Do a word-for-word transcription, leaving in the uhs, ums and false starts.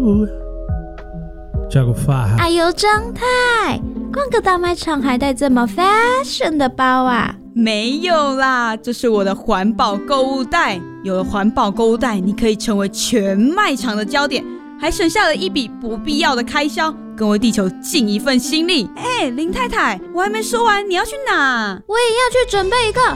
叫个发哎呦，张太，逛个大卖场还带这么 fashion 的包啊？ 没有啦，这是我的环保购物袋。有了环保购物袋，你可以成为全卖场的焦点，还省下了一笔不必要的开销，更为地球尽一份心力。哎，林太太，我还没说完，你要去哪？ 我也要去准备一个